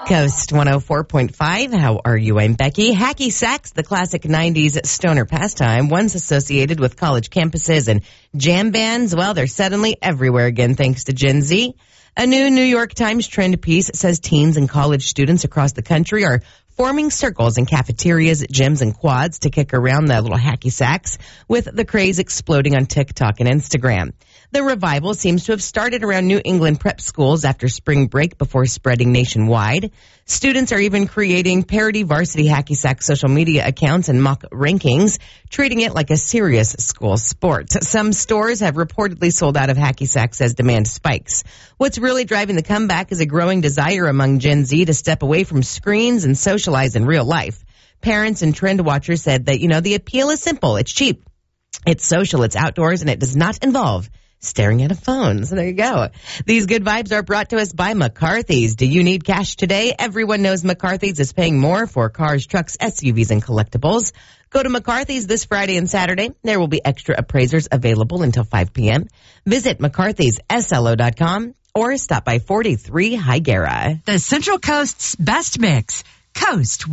Coast 104.5. How are you? I'm Becky. Hacky sacks, the classic 90s stoner pastime, once associated with college campuses and jam bands. Well, they're suddenly everywhere again thanks to Gen Z. A new New York Times trend piece says teens and college students across the country are forming circles in cafeterias, gyms, and quads to kick around the little hacky sacks, with the craze exploding on TikTok and Instagram. The revival seems to have started around New England prep schools after spring break before spreading nationwide. Students are even creating parody varsity hacky sack social media accounts and mock rankings, treating it like a serious school sport. Some stores have reportedly sold out of hacky sacks as demand spikes. What's really driving the comeback is a growing desire among Gen Z to step away from screens and socialize in real life. Parents and trend watchers said that, the appeal is simple. It's cheap. It's social. It's outdoors, and it does not involve staring at a phone. So there you go. These good vibes are brought to us by McCarthy's. Do you need cash today? Everyone knows McCarthy's is paying more for cars, trucks, SUVs, and collectibles. Go to McCarthy's this Friday and Saturday. There will be extra appraisers available until 5 p.m. Visit McCarthy'sSLO.com or stop by 43 Higuera. The Central Coast's best mix. Coast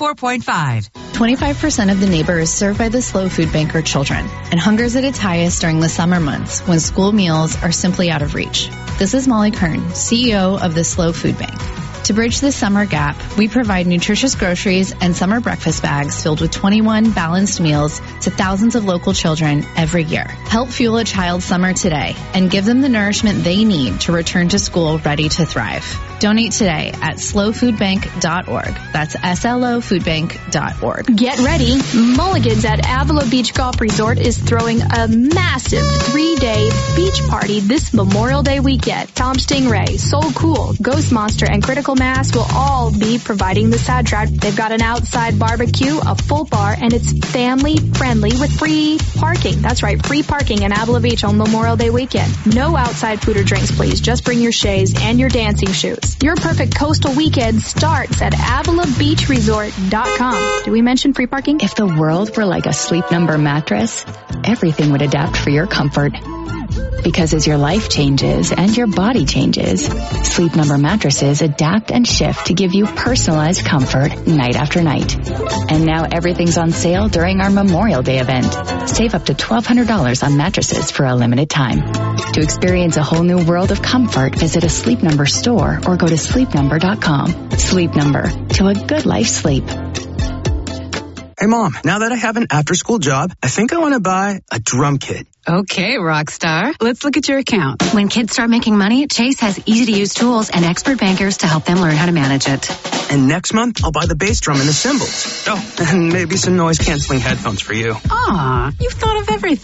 104.5. 25% of the neighbor is served by the Slow Food Bank are children, and hunger is at its highest during the summer months when school meals are simply out of reach. This is Molly Kern, CEO of the Slow Food Bank. To bridge this summer gap, we provide nutritious groceries and summer breakfast bags filled with 21 balanced meals to thousands of local children every year. Help fuel a child's summer today and give them the nourishment they need to return to school ready to thrive. Donate today at slowfoodbank.org. That's SLOfoodbank.org. Get ready. Mulligan's at Avila Beach Golf Resort is throwing a massive 3-day beach party this Memorial Day weekend. Tom Stingray, Soul Cool, Ghost Monster, and Critical Mass will all be providing the soundtrack. They've got an outside barbecue, a full bar, and it's family friendly with free parking. That's right, free parking in Avila Beach on Memorial Day weekend. No outside food or drinks, please. Just bring your chaise and your dancing shoes. Your perfect coastal weekend starts at AvilaBeachResort.com. Did we mention free parking? If the world were like a Sleep Number mattress, everything would adapt for your comfort. Because as your life changes and your body changes, Sleep Number mattresses adapt and shift to give you personalized comfort night after night. And now everything's on sale during our Memorial Day event. Save up to $1,200 on mattresses for a limited time. To experience a whole new world of comfort, visit a Sleep Number store or go to sleepnumber.com. Sleep Number, to a good life's sleep. Hey, Mom, now that I have an after-school job, I think I want to buy a drum kit. Okay, Rockstar. Let's look at your account. When kids start making money, Chase has easy-to-use tools and expert bankers to help them learn how to manage it. And next month, I'll buy the bass drum and the cymbals. Oh, and maybe some noise-canceling headphones for you. Aw, you've thought of everything.